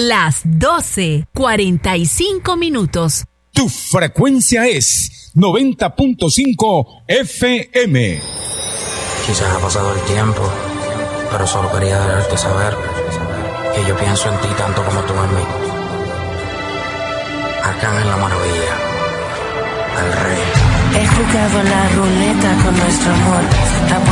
Las 12:45. Tu frecuencia es 90.5 FM. Quizás ha pasado el tiempo, pero solo quería dejarte saber que yo pienso en ti tanto como tú en mí. Arcángel La Maravilla, el rey. He jugado la ruleta con nuestro amor.